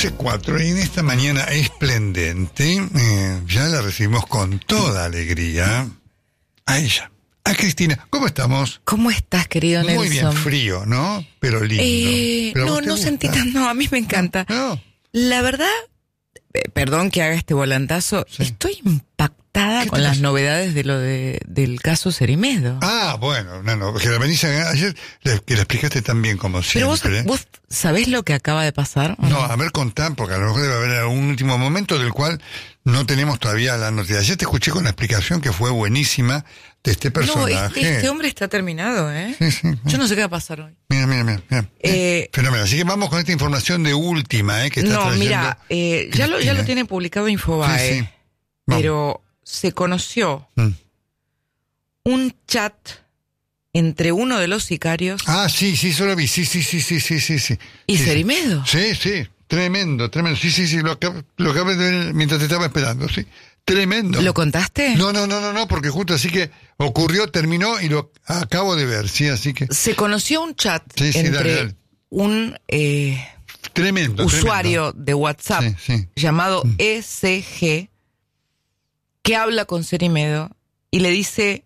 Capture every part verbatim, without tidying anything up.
once cuatro y en esta mañana esplendente eh, ya la recibimos con toda alegría a ella, a Cristina. ¿Cómo estamos? ¿Cómo estás, querido Nelson? Muy bien, frío, ¿no? Pero lindo. Eh, ¿Pero no, no sentí tan... No, a mí me encanta. No, no. La verdad, eh, perdón que haga este volantazo, Sí. estoy impactada ¿Qué con te las pasa? novedades de lo de, del caso Cerimedo. Ah, bueno, no, no, que la venís a, ayer, le- que la explicaste tan bien como Pero vos, siempre. vos sabés lo que acaba de pasar. ¿o No, a ver, contá, porque a lo mejor debe haber algún último momento del cual no tenemos todavía la noticia. Ayer te escuché con la explicación que fue buenísima de este No, personaje. este, este hombre está terminado, ¿eh? Sí, sí. Yo no sé qué va a pasar hoy. Mira, mira, mira. mira. Eh, Fenómeno. Así que vamos con esta información de última, ¿eh? Que está No, trayendo mira, eh, ya, lo, ya Cristina. lo tiene publicado Infobae, Sí, sí. Vamos. pero se conoció Mm. un chat entre uno de los sicarios Ah, sí, sí, eso lo vi. Sí, sí, sí, sí, sí, sí, sí. y sí, Cerimedo. Sí, sí. Tremendo, tremendo. Sí, sí, sí. Lo acabo, lo acabo de ver mientras te estaba esperando, sí. Tremendo. ¿Lo contaste? No, no, no, no, no, porque justo así que ocurrió, terminó y lo acabo de ver, sí, así que Se conoció un chat Sí, sí, entre dale, dale. un eh, tremendo. usuario de WhatsApp Sí, sí. llamado E C G que habla con Cerimedo y le dice: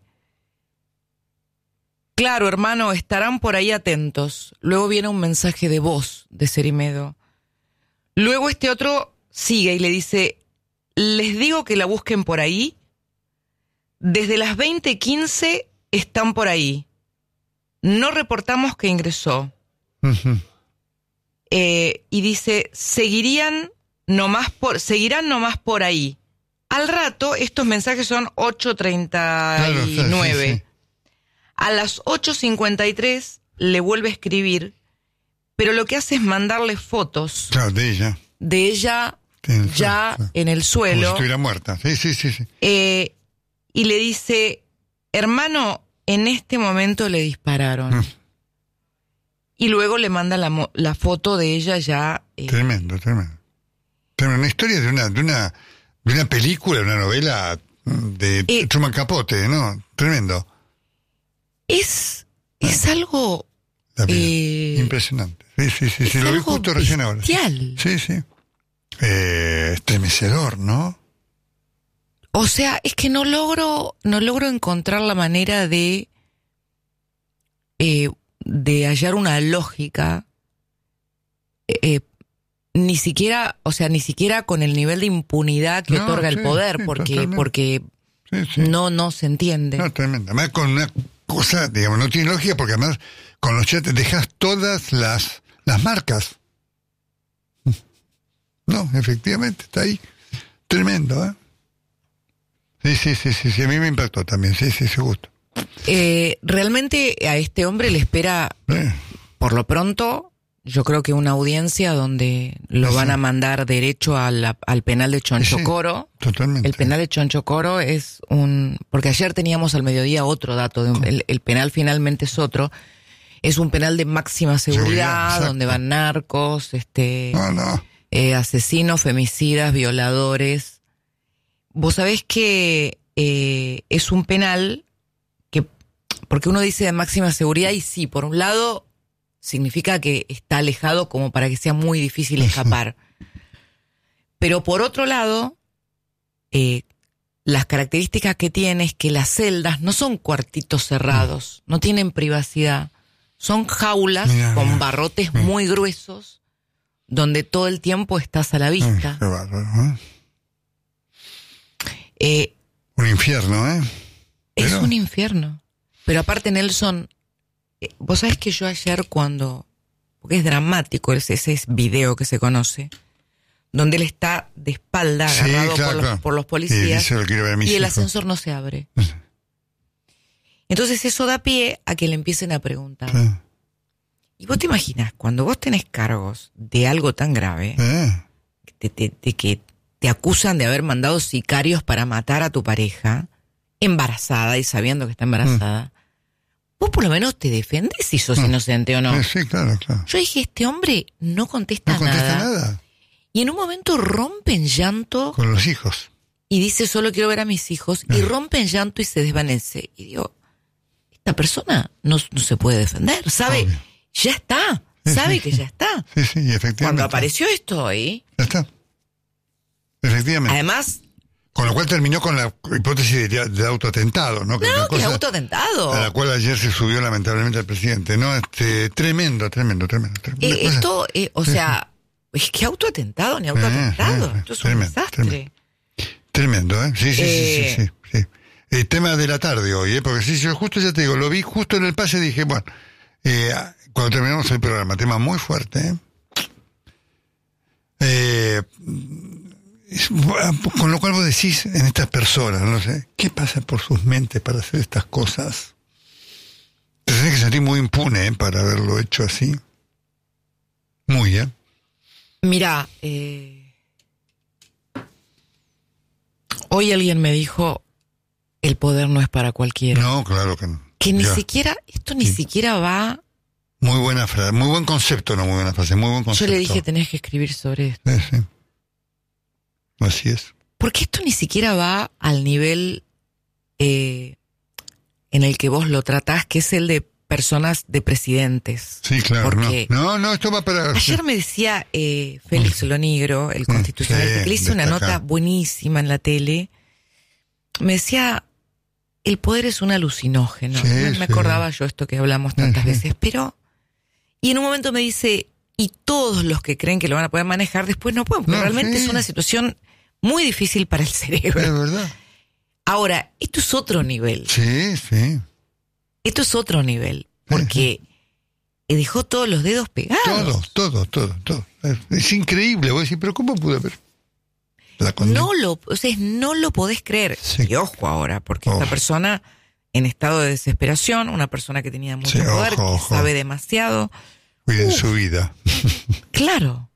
claro, hermano, estarán por ahí atentos. Luego viene un mensaje de voz de Cerimedo. Luego este otro sigue y le dice: les digo que la busquen por ahí. Desde las veinte quince están por ahí. No reportamos que ingresó. Ujú. Eh, y dice: seguirían nomás por, seguirán nomás por ahí. Al rato, estos mensajes son ocho treinta y nueve. Claro, sí, sí, sí. A las ocho cincuenta y tres le vuelve a escribir, pero lo que hace es mandarle fotos Claro, de ella. de ella Sí, en el ya suelo, sí. en el Como si suelo, estuviera muerta. Sí, sí, sí, sí. eh, y le dice: hermano, en este momento le dispararon. Mm. Y luego le manda la, mo- la foto de ella ya. eh, Tremendo, tremendo. Tremendo. Una historia de una, de una, de una película, una novela mm, de Eh, Truman Capote, ¿no? Tremendo. es, es algo. La vida. eh, Impresionante. Sí, sí, sí, es sí. Lo vi algo justo recién ahora. Sí, bestial. sí. sí. Eh, estremecedor, ¿no? O sea, es que no logro, no logro encontrar la manera de, eh, de hallar una lógica, eh, ni siquiera, o sea, ni siquiera con el nivel de impunidad que No, otorga sí, el poder, sí, porque, totalmente. porque Sí, sí. no, no se entiende. No, tremendo. Además, con una cosa, digamos, no tiene lógica porque además con los chats dejas todas las, las marcas. No, efectivamente, está ahí. Tremendo, ¿eh? Sí, sí, sí, sí, sí, a mí me impactó también, sí, sí, sí, gusto. Eh, realmente a este hombre le espera, Eh, por lo pronto, yo creo que una audiencia donde lo Sí. van a mandar derecho a la- al penal de Chonchocoro. sí, totalmente. El penal de Chonchocoro es un... Porque ayer teníamos al mediodía otro dato, de un- el, el penal finalmente es otro. Es un penal de máxima seguridad, Seguridad, exacto. donde van narcos, este, No, no. eh, asesinos, femicidas, violadores. Vos sabés que eh, es un penal que... Porque uno dice de máxima seguridad y sí, por un lado significa que está alejado como para que sea muy difícil escapar. Pero por otro lado, eh, las características que tiene es que las celdas no son cuartitos cerrados, no tienen privacidad. Son jaulas Mira, con mira. barrotes Mira. muy gruesos donde todo el tiempo estás a la Ay, vista. qué bárbaro, ¿eh? Eh, Un infierno, ¿eh? es Pero- un infierno. Pero aparte, Nelson, eh, vos sabés que yo ayer cuando... Porque es dramático ese, ese video que se conoce, donde él está de espalda Sí, agarrado claro, por, los, claro. por los Y policías dice, "Lo quiero ver a mis y el hijos". ascensor no se abre. Entonces eso da pie a que le empiecen a preguntar. Sí. Y vos te imaginas, cuando vos tenés cargos de algo tan grave, Eh, de, de- de que te acusan de haber mandado sicarios para matar a tu pareja, embarazada y sabiendo que está embarazada, vos por lo menos te defendés si sos Mm. inocente o no. eh, sí, claro, claro. Yo dije, este hombre no contesta, No contesta nada. nada. Y en un momento rompe en llanto Con los hijos. y dice, solo quiero ver a mis hijos, y Ah. rompe en llanto y se desvanece. Y digo, esta persona no, no se puede defender, ¿sabe? Obvio. Ya está, sabe sí, que sí. ya está. Sí, sí, efectivamente. Cuando apareció esto hoy... Ya está. Efectivamente. Además... Con lo cual terminó con la hipótesis de, de autoatentado, ¿no? Que No, es una que cosa autoatentado. a la cual ayer se subió lamentablemente el presidente, ¿no? Este, tremendo, tremendo, tremendo. tremendo. Eh, esto, eh, o sí, sea, es que autoatentado ni autoatentado. Eh, eh, Esto es tremendo, un desastre. Tremendo, tremendo, ¿eh? Sí, sí, Eh, sí, sí, sí, sí. El tema de la tarde hoy, ¿eh? Porque sí, yo justo ya te digo, lo vi justo en el pase y dije, bueno, eh, cuando terminamos el programa, tema muy fuerte, ¿eh? Eh, con lo cual vos decís en estas personas, no sé, ¿qué pasa por sus mentes para hacer estas cosas? Te tenés que sentir muy impune, ¿eh? Para haberlo hecho así. Muy, ¿eh? Mira, eh, hoy alguien me dijo, el poder no es para cualquiera. No, claro que no. Que ni Ya. siquiera, esto ni Sí. siquiera va... Muy buena frase, muy buen concepto, no muy buena frase, muy buen concepto. Yo le dije, tenés que escribir sobre esto. Sí, sí. Así es. Porque esto ni siquiera va al nivel eh, en el que vos lo tratás, que es el de personas de presidentes. Sí, claro. Porque no. no, no, esto va para... ayer me decía eh, Félix Lonigro, el constitucionalista, Sí, que le hice una destacado. nota buenísima en la tele. Me decía, el poder es un alucinógeno. Sí, me, me sí. acordaba yo esto que hablamos tantas Sí, sí. veces, pero... Y en un momento me dice, y todos los que creen que lo van a poder manejar después no pueden, porque No, realmente sí. es una situación muy difícil para el cerebro. Es verdad. Ahora, esto es otro nivel. Sí, sí. Esto es otro nivel. Porque dejó todos los dedos pegados. Todo, todo, todo, todo. Es, es increíble. Voy a decir, pero ¿cómo pudo haber? La condena. No lo, o sea, no lo podés creer. Sí. Y ojo ahora, porque Ojo. esta persona en estado de desesperación, una persona que tenía mucho Sí, poder, ojo, que ojo. sabe demasiado. Cuiden Uf. su vida. Claro.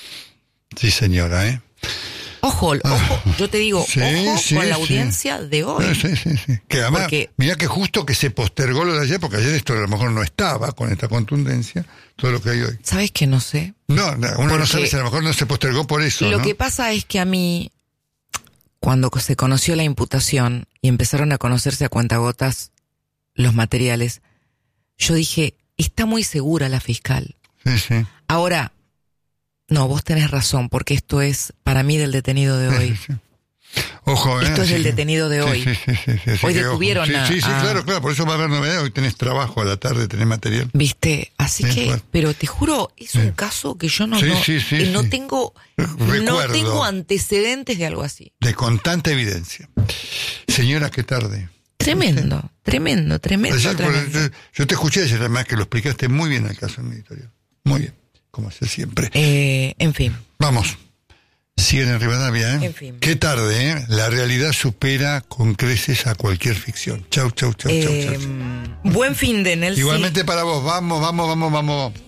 Sí, señora, ¿eh? Ojo, ojo, yo te digo, Sí, ojo sí, con la sí. audiencia de hoy. Sí, sí, sí. Que además, Porque- mira que justo que se postergó lo de ayer, porque ayer esto a lo mejor no estaba con esta contundencia, todo lo que hay hoy. ¿Sabes que no sé? No, no, uno no Porque sabe si a lo mejor no se postergó por eso, Lo ¿no? que pasa es que a mí, cuando se conoció la imputación y empezaron a conocerse a cuentagotas los materiales, yo dije, está muy segura la fiscal. Sí, sí. Ahora, no, vos tenés razón, porque esto es para mí del detenido de hoy. Sí, sí, sí. Ojo, ¿eh? Esto es Así del que- detenido de sí, hoy. Sí, sí, sí, sí, así Hoy que, detuvieron ojo. Sí, a- Sí, sí, a- claro, claro, por eso va a haber novedades. Hoy tenés trabajo a la tarde, tenés material. ¿Viste? Así Sí, que, bueno. pero te juro, es un caso que yo no, Sí, no, sí, sí, eh, no sí. tengo, no Recuerdo. tengo antecedentes de algo así. De con tanta evidencia. Señora, qué tarde. Tremendo, tremendo, tremendo, Ayer, por- tremendo. yo, yo te escuché ayer, además que lo explicaste muy bien el caso en mi editorial. Muy bien, como hace siempre. Eh, en fin. Vamos. Siguen en Rivadavia, ¿eh? En fin. Qué tarde, ¿eh? La realidad supera con creces a cualquier ficción. Chau, chau, chau, chau, Eh, chau. buen fin de Nelson. Igualmente para vos. Vamos, vamos, vamos, vamos.